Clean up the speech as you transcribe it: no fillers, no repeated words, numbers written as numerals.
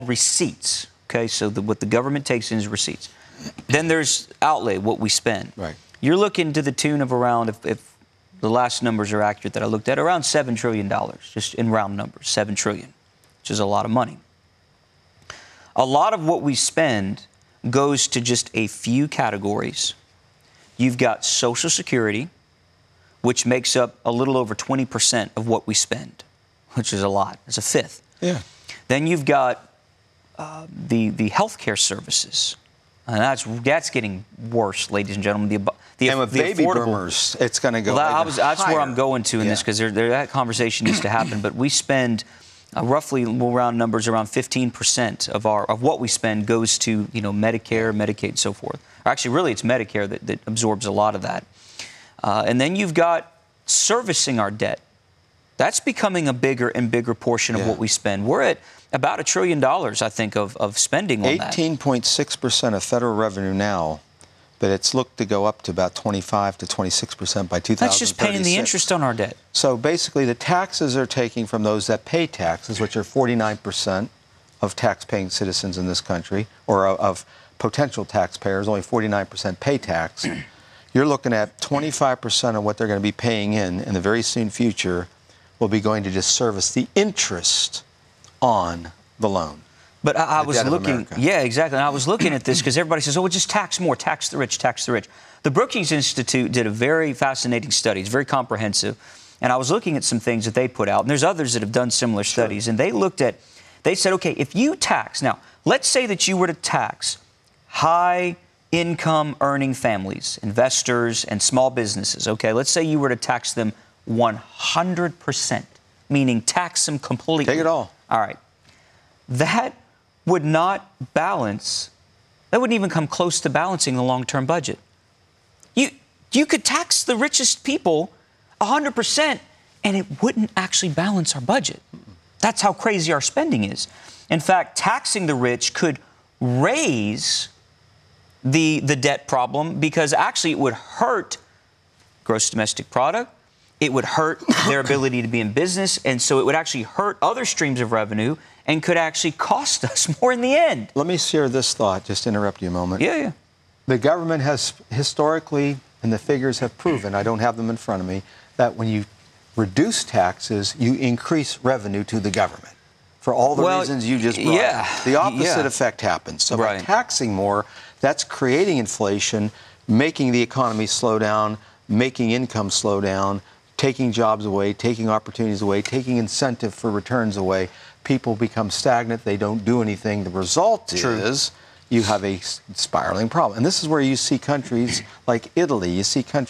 receipts. Okay, so what the government takes in is receipts. Then there's outlay, what we spend. Right. You're looking to the tune of around, if the last numbers are accurate that I looked at, around $7 trillion, just in round numbers, $7 trillion, which is a lot of money. A lot of what we spend goes to just a few categories. You've got Social Security, which makes up a little over 20% of what we spend, which is a lot. It's a fifth. Yeah. Then you've got the healthcare services. And that's getting worse, ladies and gentlemen. And with baby boomers, it's going to go that's higher. where I'm going to in this, because that conversation needs to happen. But we spend roughly, we'll round numbers, around 15% of what we spend goes to Medicare, Medicaid, and so forth. Or actually, really, it's Medicare that absorbs a lot of that. And then you've got servicing our debt. That's becoming a bigger and bigger portion of what we spend. We're at about $1 trillion, I think, of spending on that. 18.6% of federal revenue now, but it's looked to go up to about 25 to 26% by 2036. That's just paying the interest on our debt. So basically, the taxes are taking from those that pay taxes, which are 49% of tax-paying citizens in this country, or of potential taxpayers. Only 49% pay tax. You're looking at 25% of what they're going to be paying in the very soon future will be going to just service the interest on the loan. But I was looking, yeah, exactly. And I was looking at this because everybody says, oh, well, just tax more, tax the rich, tax the rich. The Brookings Institute did a very fascinating study. It's very comprehensive. And I was looking at some things that they put out. And there's others that have done similar studies. And they said, okay, if you tax, now, let's say that you were to tax high income earning families, investors, and small businesses, okay? Let's say you were to tax them 100%, meaning tax them completely. Take it all. All right. That would not balance, that wouldn't even come close to balancing the long-term budget. You could tax the richest people 100%, and it wouldn't actually balance our budget. That's how crazy our spending is. In fact, taxing the rich could raise the debt problem, because actually it would hurt gross domestic product. It would hurt their ability to be in business, and so it would actually hurt other streams of revenue and could actually cost us more in the end. Let me share this thought, just interrupt you a moment. Yeah. The government has historically, and the figures have proven, I don't have them in front of me, that when you reduce taxes, you increase revenue to the government for all the reasons you just brought up. The opposite effect happens. So by taxing more, that's creating inflation, making the economy slow down, making income slow down, taking jobs away, taking opportunities away, taking incentive for returns away. People become stagnant. They don't do anything. The result is you have a spiraling problem. And this is where you see countries like Italy, you see countries